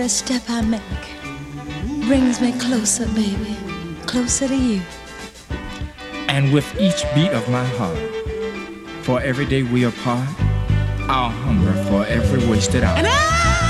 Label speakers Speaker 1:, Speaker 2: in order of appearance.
Speaker 1: Every step I make brings me closer, baby, closer to you.
Speaker 2: And with each beat of my heart, for every day we apart, I'll hunger for every wasted hour.